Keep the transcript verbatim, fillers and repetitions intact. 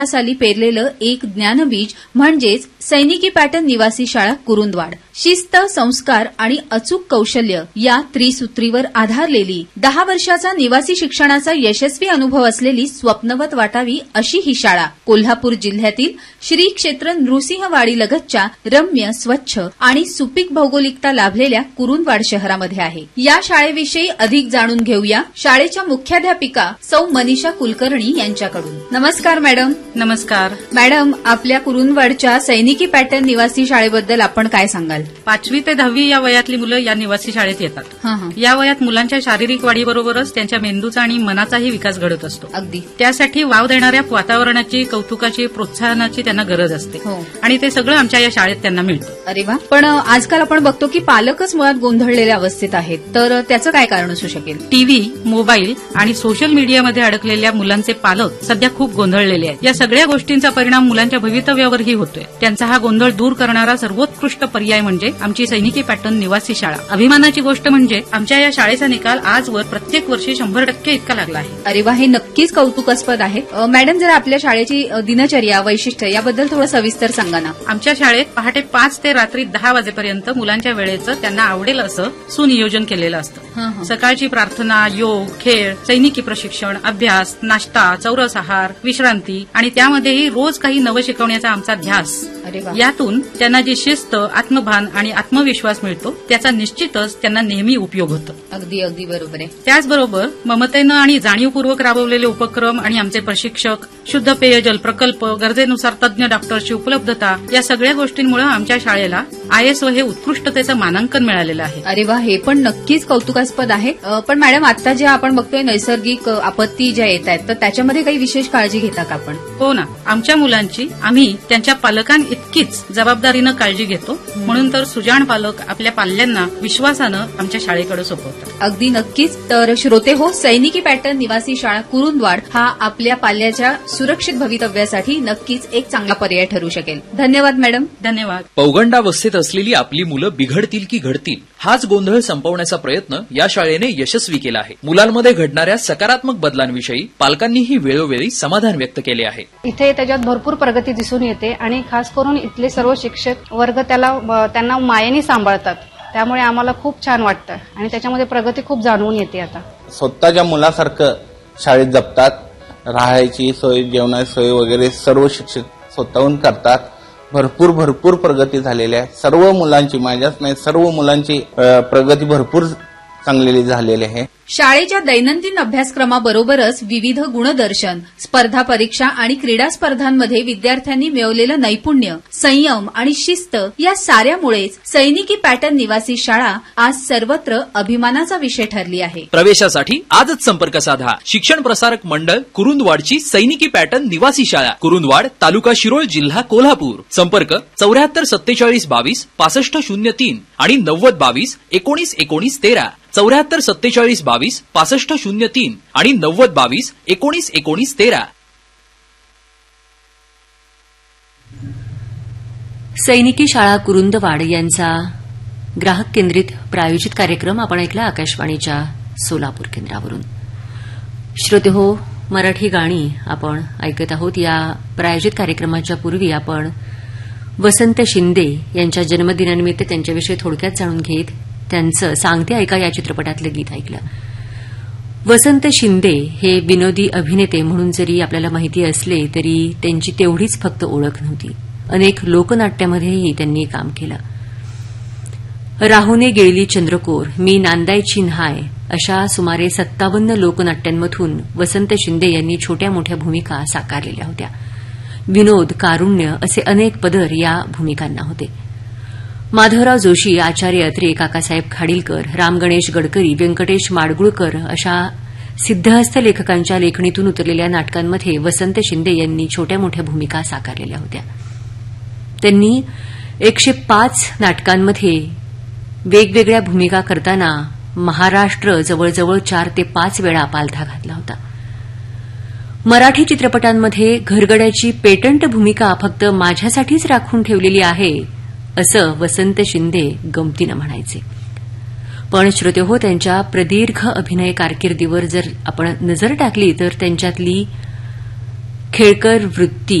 साली पेरलेलं एक ज्ञानबीज म्हणजेच सैनिकी पॅटर्न निवासी शाळा कुरुंदवाड. शिस्त, संस्कार आणि अचूक कौशल्य या त्रिसूत्रीवर आधारलेली दहा वर्षाचा निवासी शिक्षणाचा यशस्वी अनुभव असलेली स्वप्नवत वाटावी अशी ही शाळा कोल्हापूर जिल्ह्यातील श्री क्षेत्र नृसिंहवाडीलगतच्या रम्य, स्वच्छ आणि सुपीक भौगोलिकता लाभलेल्या कुरुंदवाड शहरामध्ये आहे. या शाळेविषयी अधिक जाणून घेऊया शाळेच्या मुख्याध्यापिका सौ मनीषा कुलकर्णी यांच्याकडून. नमस्कार मॅडम. नमस्कार मॅडम, आपल्या कुरुंदवाडच्या सैनिकी पॅटर्न निवासी शाळेबद्दल आपण काय सांगाल? पाचवी ते दहावी या वयातली मुलं या निवासी शाळेत येतात. हा हा या वयात मुलांच्या शारीरिक वाढीबरोबरच त्यांच्या मेंदूचा आणि मनाचाही विकास घडत असतो. अगदी. त्यासाठी वाव देणाऱ्या वातावरणाची, कौतुकाची, प्रोत्साहनाची त्यांना गरज असते. हो. आणि ते सगळं आमच्या या शाळेत त्यांना मिळतं. अरे वा. पण आजकाल आपण बघतो की पालकच मुळात गोंधळलेल्या अवस्थेत आहेत, तर त्याचं काय कारण असू शकेल? टीव्ही, मोबाईल आणि सोशल मीडियामध्ये अडकलेल्या मुलांचे पालक सध्या खूप गोंधळलेले आहेत. या सगळ्या गोष्टींचा परिणाम मुलांच्या भवितव्यावरही होतोय. त्यांचा हा गोंधळ दूर करणारा सर्वोत्कृष्ट पर्याय म्हणजे आमची सैनिकी पॅटर्न निवासी शाळा. अभिमानाची गोष्ट म्हणजे आमच्या या शाळेचा निकाल आजवर प्रत्येक वर्षी शंभर टक्के इतका लागला आहे. अरे वा, हे नक्कीच कौतुकास्पद आहे. मॅडम, जर आपल्या शाळेची दिनचर्या, वैशिष्ट्य याबद्दल थोडं सविस्तर सांगा ना. आमच्या शाळेत पहाटे पाच ते रात्री दहा वाजेपर्यंत मुलांच्या वेळेचं त्यांना आवडेल असं सुनियोजन केलेलं असतं. सकाळची प्रार्थना, योग, खेळ, सैनिकी प्रशिक्षण, अभ्यास, नाश्ता, चौरस आहार, विश्रांती आणि त्यामध्येही रोज काही नवं शिकवण्याचा आमचा ध्यास. यातून त्यांना जी शिस्त, आत्मभान आणि आत्मविश्वास मिळतो त्याचा निश्चितच त्यांना नेहमी उपयोग होतो. अगदी अगदी बरोबर आहे. त्याचबरोबर ममतेनं आणि जाणीवपूर्वक राबवलेले उपक्रम आणि आमचे प्रशिक्षक, शुद्ध पेयजल प्रकल्प, गरजेनुसार तज्ञ डॉक्टरची उपलब्धता या सगळ्या गोष्टींमुळे आमच्या शाळेला आयएसओ हे उत्कृष्टतेचं मानांकन मिळालेलं आहे. अरे वा, हे पण नक्कीच कौतुकास्पद आहे. पण मॅडम, आता जे आपण बघतोय नैसर्गिक आपत्ती ज्या येत आहेत, तर त्याच्यामध्ये काही विशेष काळजी घेता का आपण? हो ना. आमच्या मुलांची आम्ही त्यांच्या पालकांइतकीच जबाबदारीनं काळजी घेतो. म्हणून तर सुजाण पालक आपल्या पाल्यांना विश्वासानं आमच्या शाळेकडे सोपवतात. अगदी नक्कीच. तर श्रोते हो, सैनिकी पॅटर्न निवासी शाळा कुरुंदवाड हा आपल्या पाल्याच्या सुरक्षित भवितव्यासाठी नक्कीच एक चांगला पर्याय ठरू शकेल. धन्यवाद मॅडम. धन्यवाद. पौगंडावस्थेत असलेली आपली मुलं बिघडतील की घडतील हाच गोंधळ संपवण्याचा प्रयत्न या शाळेने यशस्वी केला आहे. मुलांमध्ये घडणाऱ्या सकारात्मक बदलांविषयी पालकांनीही वेळोवेळी समाधान व्यक्त केले आहे. इथे त्याच्यात भरपूर प्रगती दिसून येते आणि खास करून इथले सर्व शिक्षक वर्ग त्याला त्यांना मायेने सांभाळतात. त्यामुळे आम्हाला खूप छान वाटतं आणि त्याच्यामध्ये प्रगती खूप जाणवून येते. आता स्वतःच्या मुलासारखं शाळेत जपतात. राहायची सोय, जेवणाची सोय वगैरे सर्व शिक्षक स्वतःहून करतात. भरपूर भरपूर प्रगती झालेली आहे. सर्व मुलांची, माझ्याच नाही सर्व मुलांची प्रगती भरपूर चांगलेली झालेली आहे. शाळेच्या दैनंदिन अभ्यासक्रमाबरोबरच विविध गुणदर्शन, स्पर्धा परीक्षा आणि क्रीडा स्पर्धांमध्ये विद्यार्थ्यांनी मिळवलेलं नैपुण्य, संयम आणि शिस्त या साऱ्यामुळेच सैनिकी पॅटर्न निवासी शाळा आज सर्वत्र अभिमानाचा विषय ठरली आहे. प्रवेशासाठी आजच संपर्क साधा. शिक्षण प्रसारक मंडळ कुरुंदवाडची सैनिकी पॅटर्न निवासी शाळा, कुरुंदवाड, तालुका शिरोळ, जिल्हा कोल्हापूर. संपर्क चौऱ्याहत्तर सत्तेचाळीस बावीस पासष्ट शून्य तीन आणि नव्वद बावीस एकोणीस एकोणीस तेरा. चौऱ्याहत्तर सत्तेचाळीस बावीस पासष्ट शून्य तीन आणि नव्वद बावीस एकोणीस एकोणीस तेरा. सैनिकी शाळा कुरुंदवाड यांचा ग्राहक केंद्रित प्रायोजित कार्यक्रम आपण ऐकला आकाशवाणीच्या सोलापूर केंद्रावरून. श्रोते हो, मराठी गाणी आपण ऐकत आहोत. या प्रायोजित कार्यक्रमाच्या पूर्वी आपण वसंत शिंदे यांच्या जन्मदिनानिमित्त त्यांच्याविषयी थोडक्यात जाणून घेत त्यांचं सांगते ऐका या चित्रपटातलं गीत ऐकलं. वसंत शिंदे हे विनोदी अभिनेते म्हणून जरी आपल्याला माहिती असले तरी त्यांची तेवढीच फक्त ओळख नव्हती. अनेक लोकनाट्यामध्येही त्यांनी काम केलं. राहुने गिळली चंद्रकोर, मी नांदायची न्हाय अशा सुमारे सत्तावन्न लोकनाट्यांमधून वसंत शिंदे यांनी छोट्या मोठ्या भूमिका साकारलेल्या होत्या. विनोद, कारुण्य असे अनेक पदर या भूमिकांना होते. माधवराव जोशी, आचार्य अत्रे, काकासाहेब खाडीलकर, राम गणेश गडकरी, व्यंकटेश माडगुळकर अशा सिद्धहस्त लेखकांच्या लेखणीतून उतरलेल्या नाटकांमध्ये वसंत शिंदे यांनी छोट्या मोठ्या भूमिका साकारलेल्या होत्या. त्यांनी एकशे पाच नाटकांमध्ये वेगवेगळ्या भूमिका करताना महाराष्ट्र जवळजवळ चार ते पाच वेळा पालथा घातला होता. मराठी चित्रपटांमध्ये घरगड्याची पेटंट भूमिका फक्त माझ्यासाठीच राखून ठेवलेली आहे असं वसंत शिंदे गमतीनं म्हणायचे. पण श्रोते हो, त्यांच्या प्रदीर्घ अभिनय कारकिर्दीवर जर आपण नजर टाकली तर त्यांच्यातली खेळकर वृत्ती